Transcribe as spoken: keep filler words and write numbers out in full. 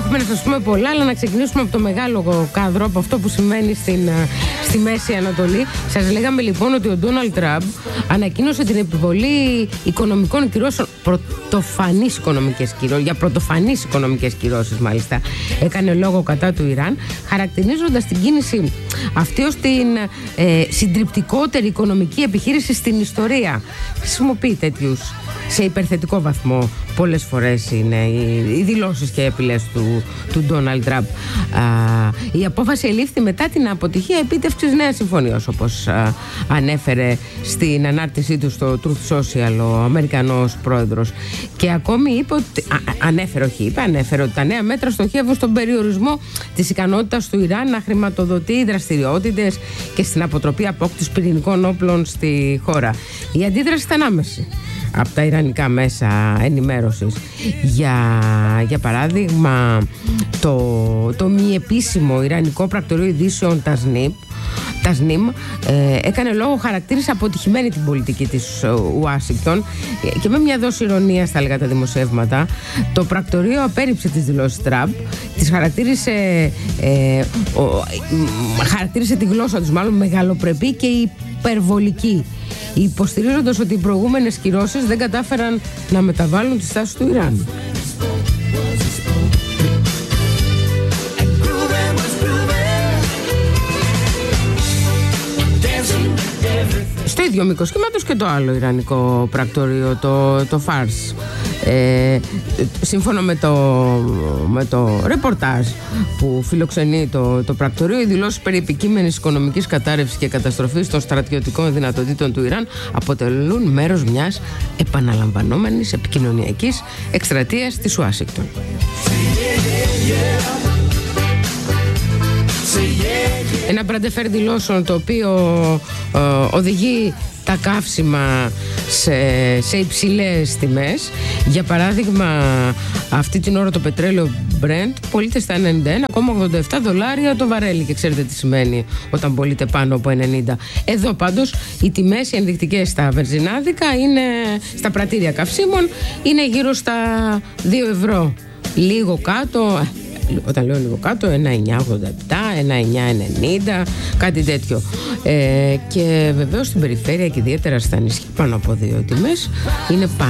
Έχουμε να σας πούμε πολλά, αλλά να ξεκινήσουμε από το μεγάλο κάδρο, από αυτό που συμβαίνει στην, στη Μέση Ανατολή. Σας λέγαμε λοιπόν ότι ο Ντόναλντ Τραμπ ανακοίνωσε την επιβολή οικονομικών κυρώσεων, πρωτοφανείς οικονομικές κυρώσεις, για πρωτοφανείς οικονομικές κυρώσεις μάλιστα. Έκανε λόγο κατά του Ιράν, χαρακτηρίζοντας την κίνηση αυτή ως την ε, συντριπτικότερη οικονομική επιχείρηση στην ιστορία. Χρησιμοποιεί τέτοιους σε υπερθετικό βαθμό πολλές φορές είναι οι, οι δηλώσεις και οι απειλές του, του Ντόναλντ Τραμπ. Η απόφαση ελήφθη μετά την αποτυχία επίτευξης νέας συμφωνίας, όπως α, ανέφερε στην ανάρτησή του στο Truth Social ο Αμερικανός πρόεδρος. Και ακόμη είπε ότι, α, ανέφερε, όχι είπε, ανέφερε ότι τα νέα μέτρα στοχεύουν στον περιορισμό της ικανότητας του Ιράν να χρηματοδοτεί δραστηριότητες και στην αποτροπή απόκτησης πυρηνικών όπλων στη χώρα. Η αντίδραση ήταν άμεση από τα ιρανικά μέσα ενημέρωσης. Για, για παράδειγμα, το, το μη επίσημο ιρανικό πρακτορείο ειδήσεων Τασνίμ, Τασνίμ ε, έκανε λόγο, χαρακτήρισε αποτυχημένη την πολιτική της Ουάσιγκτον και με μια δόση ηρωνίας θα έλεγα τα δημοσιεύματα. Το πρακτορείο απέρριψε τις δηλώσεις Τραμπ, τις χαρακτήρισε, ε, ο, χαρακτήρισε τη γλώσσα τους μάλλον μεγαλοπρεπή και υπερβολική, υποστηρίζοντας ότι οι προηγούμενες κυρώσεις δεν κατάφεραν να μεταβάλουν τη στάση του Ιράν. Στο ίδιο μήκος κύματος και το άλλο ιρανικό πρακτορείο, το, το Φάρς. Ε, σύμφωνα με το, με το ρεπορτάζ που φιλοξενεί το, το πρακτορείο, οι δηλώσεις περί επικείμενης οικονομικής κατάρρευσης και καταστροφής των στρατιωτικών δυνατοτήτων του Ιράν αποτελούν μέρος μιας επαναλαμβανόμενης επικοινωνιακής εκστρατείας της Ουάσιγκτον. Ένα μπραντεφέρ δηλώσεων το οποίο ε, οδηγεί τα καύσιμα σε, σε υψηλές τιμές. Για παράδειγμα, αυτή την ώρα το πετρέλαιο Brent πωλείται στα ενενήντα ένα κόμμα ογδόντα επτά δολάρια το βαρέλι, και ξέρετε τι σημαίνει όταν πωλείται πάνω από ενενήντα. Εδώ πάντως οι τιμές οι ενδεικτικές στα βενζινάδικα είναι, στα πρατήρια καυσίμων, είναι γύρω στα δύο ευρώ, λίγο κάτω. Όταν λέω λίγο κάτω, ένα εννιά ογδόντα επτά, ένα εννιά ενενήντα, κάτι τέτοιο. Ε, και βεβαίως στην περιφέρεια και ιδιαίτερα στα νησιά πάνω από δύο τιμές είναι πάνω.